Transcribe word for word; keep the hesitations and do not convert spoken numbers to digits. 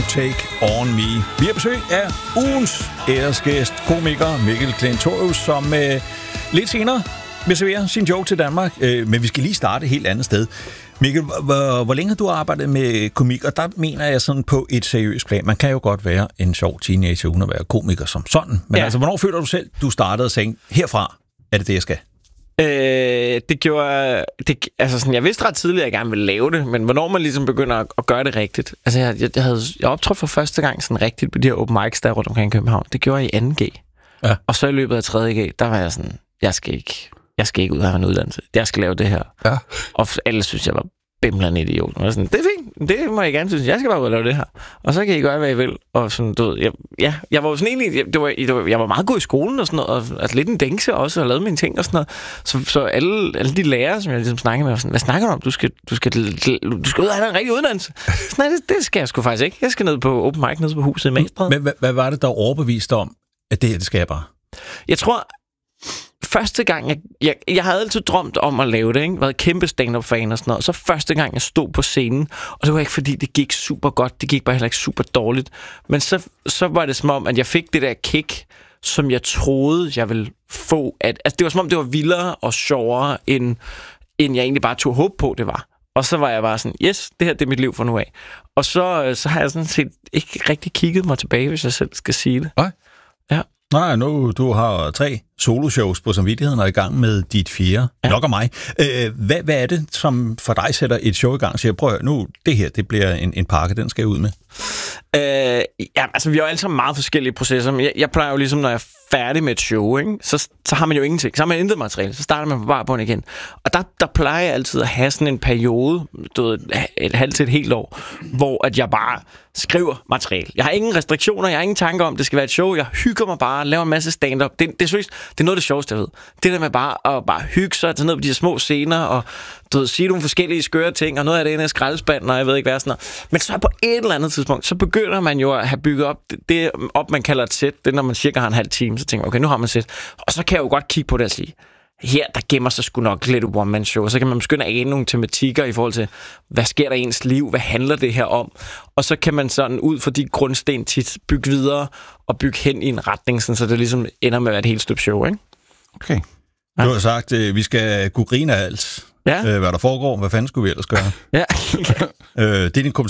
Don't Take On Me. Vi har besøg af ugens æresgæst, komiker Mikkel Klintorius, som øh, lidt senere vil servere sin joke til Danmark. Øh, men vi skal lige starte et helt andet sted. Mikkel, hvor, hvor længe har du arbejdet med komik? Og der mener jeg sådan på et seriøst plan. Man kan jo godt være en sjov teenager uden at være komiker som sådan. Men ja. altså, hvornår føler du selv, du startede og sagde, herfra er det det, jeg skal? Øh, det gjorde... Det, altså sådan, jeg vidste ret tidligt, at jeg gerne ville lave det, men hvornår man ligesom begynder at, at gøre det rigtigt. Altså, jeg, jeg, jeg, havde, jeg optrådte for første gang sådan rigtigt på de her open mics, der rundt omkring København. Det gjorde jeg i anden G. Ja. Og så i løbet af tredje G, der var jeg sådan, jeg skal ikke, jeg skal ikke ud og have en uddannelse. Jeg skal lave det her. Ja. Og alle synes, jeg var bimlende idiot. Og sådan, det er fint, det må jeg gerne synes. Jeg skal bare ud og lave det her. Og så kan I gøre, hvad I vil. Og sådan, du ved, jeg, ja, jeg var jo sådan egentlig, det var, det var, jeg var meget god i skolen og sådan noget, og altså lidt en dængse også, og lavede mine ting og sådan noget. Så, så alle, alle de lærere, som jeg ligesom snakkede med, var sådan, hvad snakker du om? Du skal, du skal, du skal ud og have en rigtig uddannelse. Så, nej, det, det skal jeg sgu faktisk ikke. Jeg skal ned på open mic, ned på huset i Magstræde. Men hvad, hvad var det, der overbeviste om, at det her, det skal jeg bare? Jeg tror... Første gang, jeg, jeg, jeg havde altid drømt om at lave det, ikke? Været kæmpe stand-up-fan og sådan noget. Så første gang, jeg stod på scenen, og det var ikke fordi, det gik super godt, det gik bare heller ikke super dårligt. Men så, så var det som om, at jeg fik det der kick, som jeg troede, jeg ville få. At, altså, det var som om, det var vildere og sjovere, end, end jeg egentlig bare tog håb på, det var. Og så var jeg bare sådan, yes, det her det er mit liv fra nu af. Og så, så har jeg sådan set ikke rigtig kigget mig tilbage, hvis jeg selv skal sige det. Nej. Ja. Nej, nu du har tre soloshows på samvittigheden og er i gang med dit fjerde. Ja. Nok og mig. Øh, hvad, hvad er det, som for dig sætter et show i gang? Så jeg prøver nu, det her, det bliver en, en pakke, den skal jeg ud med. Øh, ja, altså vi har jo alle sammen meget forskellige processer, men jeg, jeg plejer jo ligesom, når jeg er færdig med et show, ikke, så, så har man jo ingenting. Så har man intet materiale, så starter man på bare på igen. Og der, der plejer jeg altid at have sådan en periode, du ved, et halvt til et helt år, hvor at jeg bare skriver materiale. Jeg har ingen restriktioner, jeg har ingen tanker om, det skal være et show. Jeg hygger mig bare, laver en masse stand-up. Det, det, det, det er noget af det sjoveste, jeg ved. Det der med bare at bare hygge sig, tage ned på de her små scener, og du ved, sige nogle forskellige skøre ting, og noget af det inde i skraldespanden, og jeg ved ikke hvad sådan noget. Men så på et eller andet tidspunkt, så begynder man jo at have bygget op det, det op, man kalder et sæt. Det er, når man cirka har en halv time, så tænker man, okay, nu har man et sæt. Og så kan jeg jo godt kigge på det og sige, her, der gemmer sig sgu nok lidt one-man-show. Så kan man begynde at ane nogle tematikker i forhold til, hvad sker der i ens liv? Hvad handler det her om? Og så kan man sådan ud fra de grundsten tit bygge videre og bygge hen i en retning, sådan, så det ligesom ender med at være et helt stykke show, ikke? Okay. Du har sagt, at vi skal kunne grine af alt. Ja. Øh, hvad der foregår. Hvad fanden skulle vi ellers gøre? Ja. øh, det er din kommentar